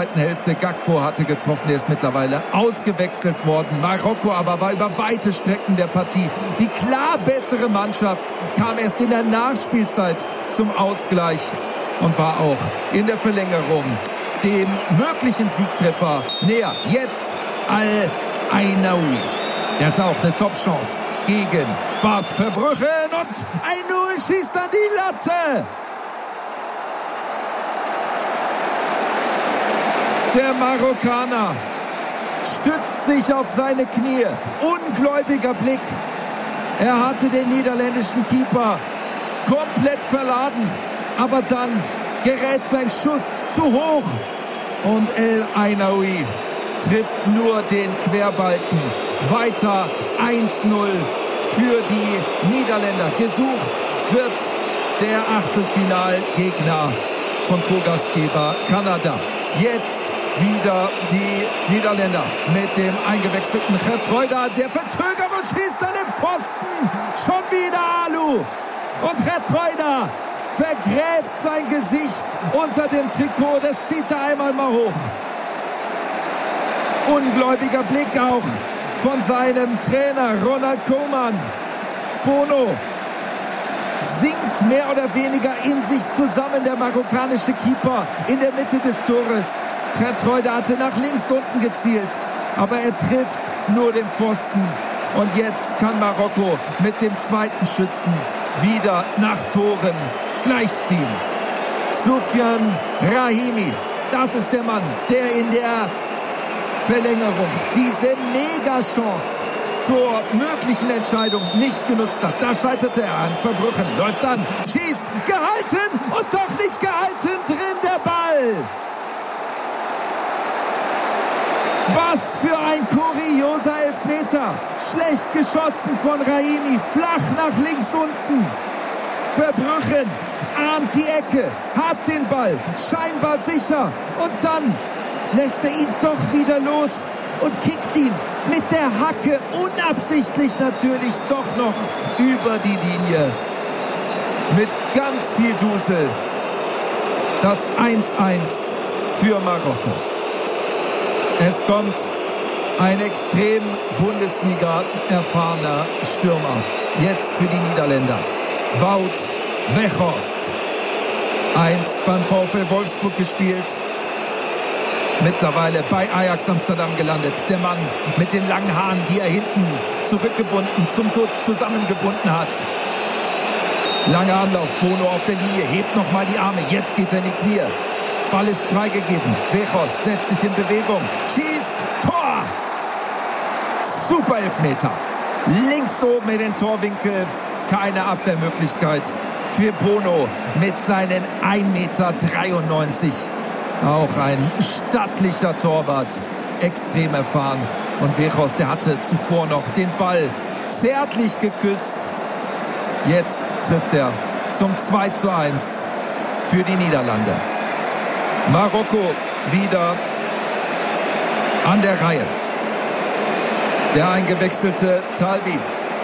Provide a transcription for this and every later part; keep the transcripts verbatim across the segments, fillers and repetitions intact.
zweiten Hälfte. Gakpo hatte getroffen, der ist mittlerweile ausgewechselt worden. Marokko aber war über weite Strecken der Partie die klar bessere Mannschaft, kam erst in der Nachspielzeit zum Ausgleich und war auch in der Verlängerung dem möglichen Siegtreffer näher. Jetzt Al-Ainaoui. Der hatte auch eine Top-Chance gegen Bart Verbruggen und Ainaoui schießt an die Latte. Der Marokkaner stützt sich auf seine Knie. Ungläubiger Blick. Er hatte den niederländischen Keeper komplett verladen. Aber dann gerät sein Schuss zu hoch. Und El Ainaoui trifft nur den Querbalken. Weiter eins null für die Niederländer. Gesucht wird der Achtelfinalgegner von Co-Gastgeber Kanada. Jetzt wieder die Niederländer mit dem eingewechselten Geertruida. Der verzögert und schießt an den Pfosten. Schon wieder Alu. Und Geertruida vergräbt sein Gesicht unter dem Trikot. Das zieht er einmal mal hoch. Ungläubiger Blick auch von seinem Trainer Ronald Koeman. Bono sinkt mehr oder weniger in sich zusammen, der marokkanische Keeper in der Mitte des Tores. Geertruida hatte nach links unten gezielt, aber er trifft nur den Pfosten. Und jetzt kann Marokko mit dem zweiten Schützen wieder nach Toren gleichziehen. Soufiane Brahimi, das ist der Mann, der in der Verlängerung diese Mega-Chance zur möglichen Entscheidung nicht genutzt hat. Da scheiterte er an. Verbruggen läuft an, schießt, gehalten und doch nicht gehalten, drin der Ball. Was für ein kurioser Elfmeter. Schlecht geschossen von Brahimi, flach nach links unten. Verbruggen ahnt die Ecke, hat den Ball, scheinbar sicher. Und dann lässt er ihn doch wieder los und kickt ihn mit der Hacke, unabsichtlich natürlich, doch noch über die Linie. Mit ganz viel Dusel. Das eins eins für Marokko. Es kommt ein extrem Bundesliga erfahrener Stürmer. Jetzt für die Niederländer. Wout Weghorst. Einst beim VfL Wolfsburg gespielt. Mittlerweile bei Ajax Amsterdam gelandet. Der Mann mit den langen Haaren, die er hinten zurückgebunden, zum Tod zusammengebunden hat. Langer Anlauf, Bono auf der Linie, hebt nochmal die Arme. Jetzt geht er in die Knie. Ball ist freigegeben. Weghorst setzt sich in Bewegung. Schießt. Tor! Super Elfmeter. Links oben in den Torwinkel. Keine Abwehrmöglichkeit für Bono mit seinen ein Meter dreiundneunzig. Auch ein stattlicher Torwart. Extrem erfahren. Und Weghorst, der hatte zuvor noch den Ball zärtlich geküsst. Jetzt trifft er zum zwei zu eins für die Niederlande. Marokko wieder an der Reihe. Der eingewechselte Talbi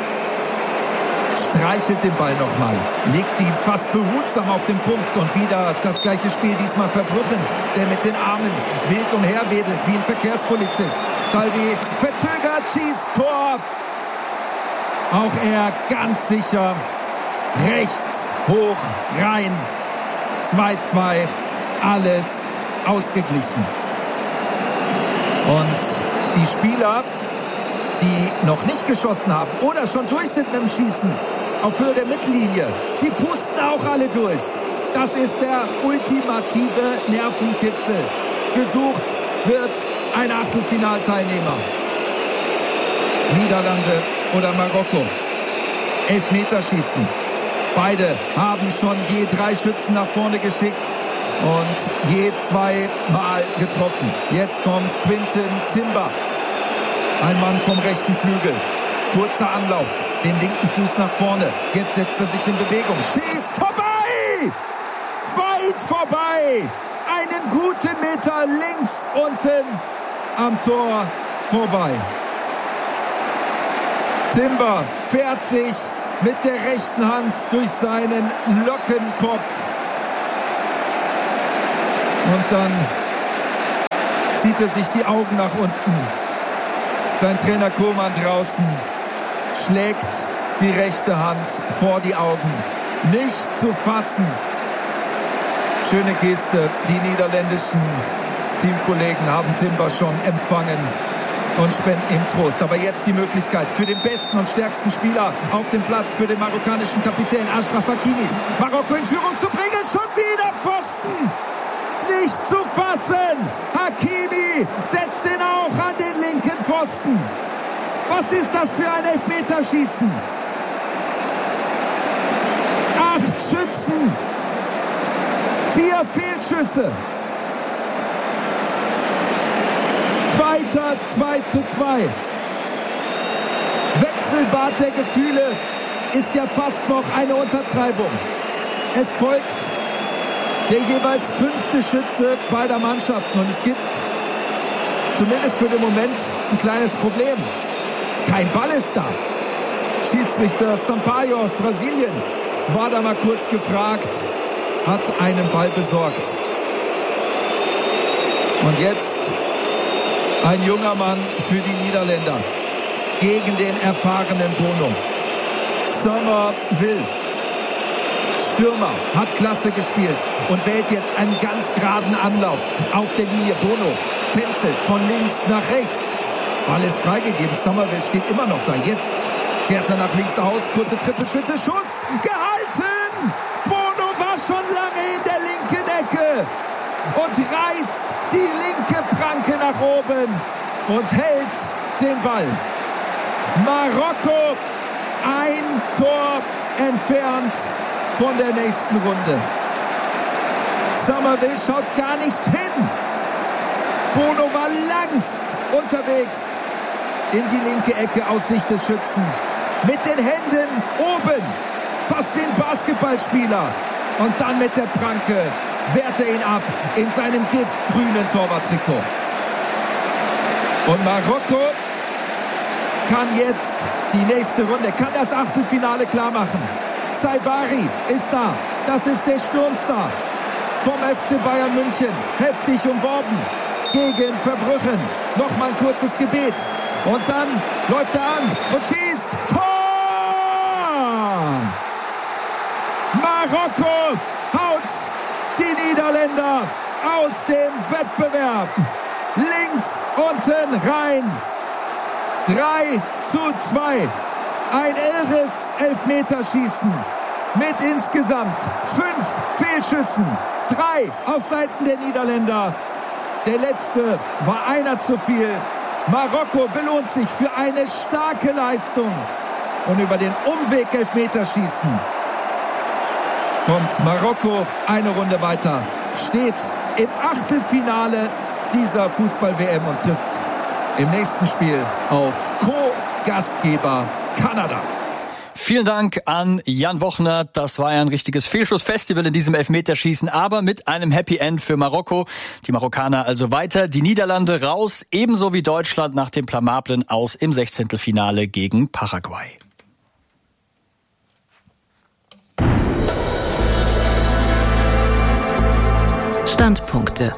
streichelt den Ball nochmal, legt ihn fast behutsam auf den Punkt und wieder das gleiche Spiel, diesmal Verbruggen, der mit den Armen wild umherwedelt wie ein Verkehrspolizist. Talbi verzögert, schießt, Tor. Auch er ganz sicher rechts, hoch, rein. zwei zwei, alles ausgeglichen. Und die Spieler, die noch nicht geschossen haben oder schon durch sind mit dem Schießen auf Höhe der Mittellinie, die pusten auch alle durch. Das ist der ultimative Nervenkitzel. Gesucht wird ein Achtelfinalteilnehmer. Niederlande oder Marokko. Elfmeterschießen. Beide haben schon je drei Schützen nach vorne geschickt und je zweimal getroffen. Jetzt kommt Quinten Timber. Ein Mann vom rechten Flügel. Kurzer Anlauf. Den linken Fuß nach vorne. Jetzt setzt er sich in Bewegung. Schießt vorbei! Weit vorbei! Einen guten Meter links unten am Tor vorbei. Timber fährt sich mit der rechten Hand durch seinen Lockenkopf. Und dann zieht er sich die Augen nach unten. Sein Trainer Koeman draußen schlägt die rechte Hand vor die Augen. Nicht zu fassen. Schöne Geste. Die niederländischen Teamkollegen haben Timber schon empfangen und spenden ihm Trost. Aber jetzt die Möglichkeit für den besten und stärksten Spieler auf dem Platz, für den marokkanischen Kapitän Achraf Hakimi, Marokko in Führung zu bringen. Schon wieder Pfosten. Nicht zu fassen. Hakimi setzt ihn auch an den linken Pfosten. Was ist das für ein Elfmeterschießen? Acht Schützen. Vier Fehlschüsse. Weiter zwei zu zwei. Wechselbad der Gefühle ist ja fast noch eine Untertreibung. Es folgt der jeweils fünfte Schütze beider Mannschaften. Und es gibt zumindest für den Moment ein kleines Problem. Kein Ball ist da. Schiedsrichter Sampaio aus Brasilien war da mal kurz gefragt, hat einen Ball besorgt. Und jetzt ein junger Mann für die Niederländer gegen den erfahrenen Bono. Summerville, Stürmer, hat klasse gespielt und wählt jetzt einen ganz geraden Anlauf auf der Linie. Bono tänzelt von links nach rechts. Ball ist freigegeben. Summerville steht immer noch da. Jetzt schert er nach links aus. Kurze Trippelschritte. Schuss. Gehalten. Bono war schon lange in der linken Ecke und reißt die linke Pranke nach oben und hält den Ball. Marokko ein Tor entfernt von der nächsten Runde. Summerville schaut gar nicht hin. Bono war langst unterwegs in die linke Ecke aus Sicht des Schützen. Mit den Händen oben, fast wie ein Basketballspieler. Und dann mit der Pranke wehrt er ihn ab in seinem giftgrünen Torwarttrikot. Und Marokko kann jetzt die nächste Runde, kann das Achtelfinale klar machen. Saibari ist da, das ist der Sturmstar vom F C Bayern München, heftig umworben gegen Verbrüchen. Nochmal ein kurzes Gebet und dann läuft er an und schießt. Tor! Marokko haut die Niederländer aus dem Wettbewerb links unten rein. drei zu zwei. Ein irres Elfmeterschießen mit insgesamt fünf Fehlschüssen. Drei auf Seiten der Niederländer. Der letzte war einer zu viel. Marokko belohnt sich für eine starke Leistung. Und über den Umweg Elfmeterschießen kommt Marokko eine Runde weiter. Steht im Achtelfinale dieser Fußball-W M und trifft im nächsten Spiel auf Co-Gastgeber Kanada. Vielen Dank an Jan Wochner. Das war ja ein richtiges Fehlschussfestival in diesem Elfmeterschießen, aber mit einem Happy End für Marokko. Die Marokkaner also weiter, die Niederlande raus, ebenso wie Deutschland nach dem blamablen Aus im Sechzehntelfinale gegen Paraguay. Standpunkte.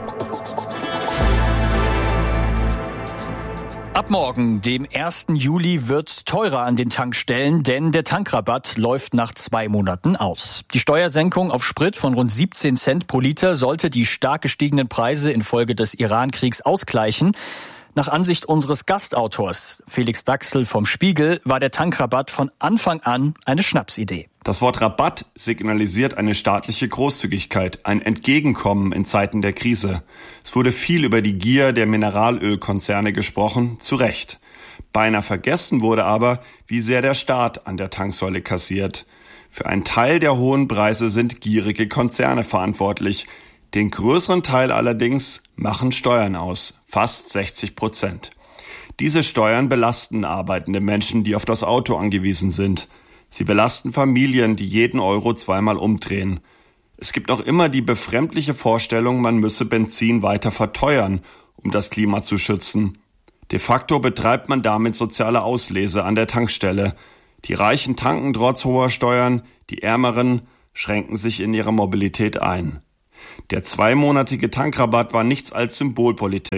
Ab morgen, dem ersten Juli, wird's teurer an den Tankstellen, denn der Tankrabatt läuft nach zwei Monaten aus. Die Steuersenkung auf Sprit von rund siebzehn Cent pro Liter sollte die stark gestiegenen Preise infolge des Iran-Kriegs ausgleichen. Nach Ansicht unseres Gastautors Felix Daxel vom Spiegel war der Tankrabatt von Anfang an eine Schnapsidee. Das Wort Rabatt signalisiert eine staatliche Großzügigkeit, ein Entgegenkommen in Zeiten der Krise. Es wurde viel über die Gier der Mineralölkonzerne gesprochen, zu Recht. Beinahe vergessen wurde aber, wie sehr der Staat an der Tanksäule kassiert. Für einen Teil der hohen Preise sind gierige Konzerne verantwortlich. Den größeren Teil allerdings machen Steuern aus, fast sechzig Prozent. Diese Steuern belasten arbeitende Menschen, die auf das Auto angewiesen sind. Sie belasten Familien, die jeden Euro zweimal umdrehen. Es gibt auch immer die befremdliche Vorstellung, man müsse Benzin weiter verteuern, um das Klima zu schützen. De facto betreibt man damit soziale Auslese an der Tankstelle. Die Reichen tanken trotz hoher Steuern, die Ärmeren schränken sich in ihrer Mobilität ein. Der zweimonatige Tankrabatt war nichts als Symbolpolitik.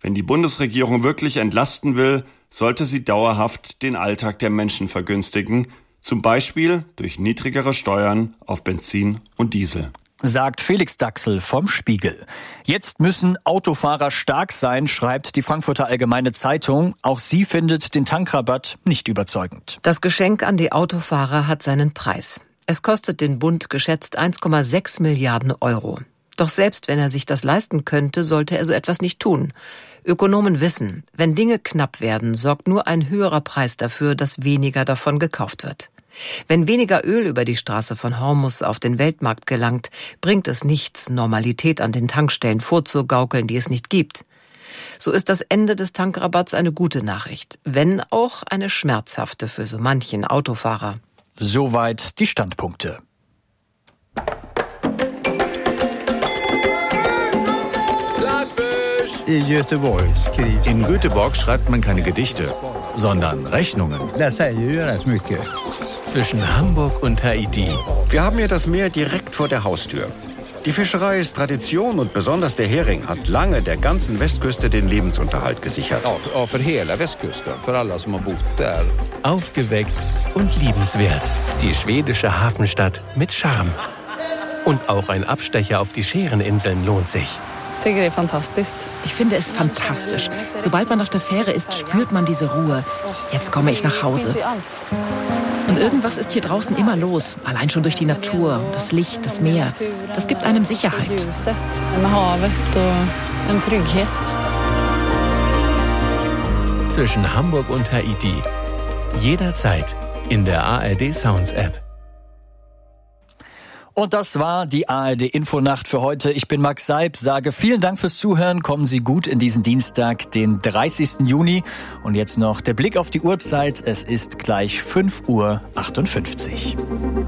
Wenn die Bundesregierung wirklich entlasten will, sollte sie dauerhaft den Alltag der Menschen vergünstigen, zum Beispiel durch niedrigere Steuern auf Benzin und Diesel. Sagt Felix Daxel vom Spiegel. Jetzt müssen Autofahrer stark sein, schreibt die Frankfurter Allgemeine Zeitung. Auch sie findet den Tankrabatt nicht überzeugend. Das Geschenk an die Autofahrer hat seinen Preis. Es kostet den Bund geschätzt eins Komma sechs Milliarden Euro. Doch selbst wenn er sich das leisten könnte, sollte er so etwas nicht tun. Ökonomen wissen, wenn Dinge knapp werden, sorgt nur ein höherer Preis dafür, dass weniger davon gekauft wird. Wenn weniger Öl über die Straße von Hormuz auf den Weltmarkt gelangt, bringt es nichts, Normalität an den Tankstellen vorzugaukeln, die es nicht gibt. So ist das Ende des Tankrabatts eine gute Nachricht, wenn auch eine schmerzhafte für so manchen Autofahrer. Soweit die Standpunkte. In Göteborg schreibt man keine Gedichte, sondern Rechnungen. Zwischen Hamburg und Haiti. Wir haben hier das Meer direkt vor der Haustür. Die Fischerei ist Tradition und besonders der Hering hat lange der ganzen Westküste den Lebensunterhalt gesichert. Aufgeweckt und liebenswert. Die schwedische Hafenstadt mit Charme. Und auch ein Abstecher auf die Schäreninseln lohnt sich. Ich finde es fantastisch. Sobald man auf der Fähre ist, spürt man diese Ruhe. Jetzt komme ich nach Hause. Und irgendwas ist hier draußen immer los. Allein schon durch die Natur, das Licht, das Meer. Das gibt einem Sicherheit. Zwischen Hamburg und Haiti. Jederzeit in der A R D Sounds App. Und das war die A R D Infonacht für heute. Ich bin Max Seib, sage vielen Dank fürs Zuhören. Kommen Sie gut in diesen Dienstag, den dreißigsten Juni. Und jetzt noch der Blick auf die Uhrzeit. Es ist gleich fünf Uhr achtundfünfzig.